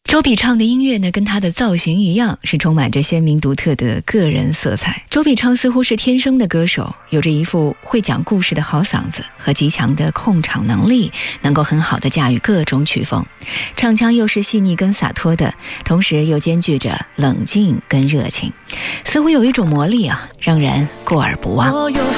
周笔畅的音乐呢，跟他的造型一样，是充满着鲜明独特的个人色彩。周笔畅似乎是天生的歌手，有着一副会讲故事的好嗓子和极强的控场能力，能够很好的驾驭各种曲风，唱腔又是细腻跟洒脱的，同时又兼具着冷静跟热情，似乎有一种魔力啊，让人过耳不忘。 我有